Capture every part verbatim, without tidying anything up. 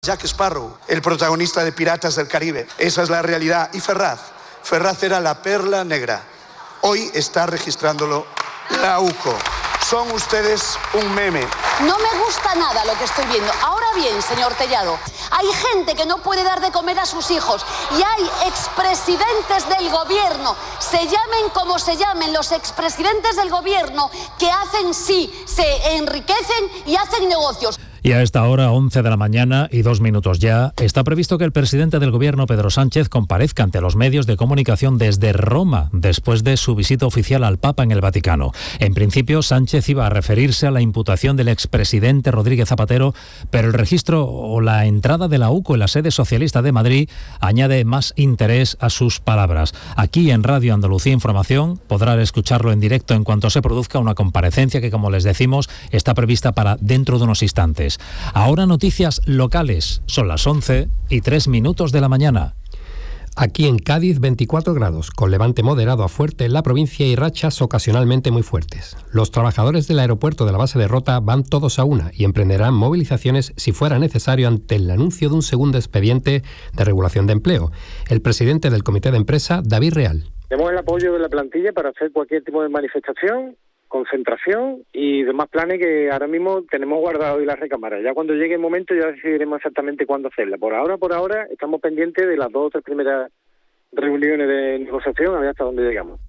Jack Sparrow, el protagonista de Piratas del Caribe. Esa es la realidad. Y Ferraz. Ferraz era la perla negra. Hoy está registrándolo la U C O. Son ustedes un meme. No me gusta nada lo que estoy viendo. Ahora bien, señor Tellado, hay gente que no puede dar de comer a sus hijos y hay expresidentes del gobierno, se llamen como se llamen, los expresidentes del gobierno que hacen sí, se enriquecen y hacen negocios. Y a esta hora, once de la mañana y dos minutos ya, está previsto que el presidente del Gobierno, Pedro Sánchez, comparezca ante los medios de comunicación desde Roma, después de su visita oficial al Papa en el Vaticano. En principio, Sánchez iba a referirse a la imputación del expresidente Rodríguez Zapatero, pero el registro o la entrada de la U C O en la sede socialista de Madrid añade más interés a sus palabras. Aquí en Radio Andalucía Información podrán escucharlo en directo en cuanto se produzca una comparecencia que, como les decimos, está prevista para dentro de unos instantes. Ahora noticias locales. Son las once y tres minutos de la mañana. Aquí en Cádiz, veinticuatro grados, con levante moderado a fuerte en la provincia y rachas ocasionalmente muy fuertes. Los trabajadores del aeropuerto de la base de Rota van todos a una y emprenderán movilizaciones si fuera necesario ante el anuncio de un segundo expediente de regulación de empleo. El presidente del comité de empresa, David Real. Tenemos el apoyo de la plantilla para hacer cualquier tipo de manifestación, concentración y demás planes que ahora mismo tenemos guardados y las recámaras. Ya cuando llegue el momento ya decidiremos exactamente cuándo hacerla. Por ahora, por ahora, estamos pendientes de las dos o tres primeras reuniones de negociación a ver hasta dónde llegamos.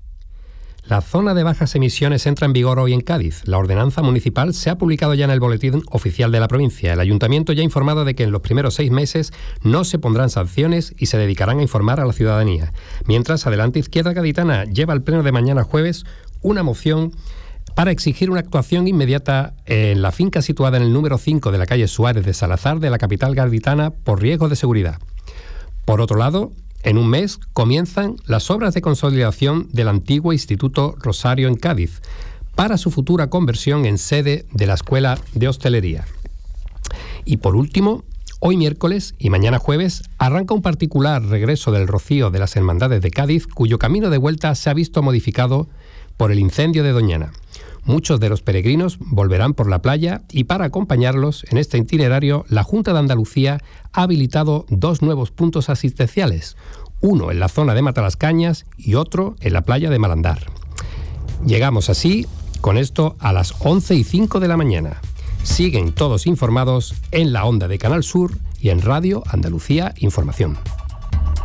La zona de bajas emisiones entra en vigor hoy en Cádiz. La ordenanza municipal se ha publicado ya en el boletín oficial de la provincia. El ayuntamiento ya ha informado de que en los primeros seis meses no se pondrán sanciones y se dedicarán a informar a la ciudadanía. Mientras, Adelante Izquierda Gaditana lleva al pleno de mañana jueves una moción para exigir una actuación inmediata en la finca situada en el número cinco de la calle Suárez de Salazar de la capital gaditana por riesgo de seguridad. Por otro lado, en un mes comienzan las obras de consolidación del antiguo Instituto Rosario en Cádiz para su futura conversión en sede de la Escuela de Hostelería. Y por último, hoy miércoles y mañana jueves arranca un particular regreso del Rocío de las Hermandades de Cádiz, cuyo camino de vuelta se ha visto modificado por el incendio de Doñana. Muchos de los peregrinos volverán por la playa y para acompañarlos en este itinerario, la Junta de Andalucía ha habilitado dos nuevos puntos asistenciales, uno en la zona de Matalascañas y otro en la playa de Malandar. Llegamos así, con esto, a las once y cinco de la mañana. Siguen todos informados en la onda de Canal Sur y en Radio Andalucía Información.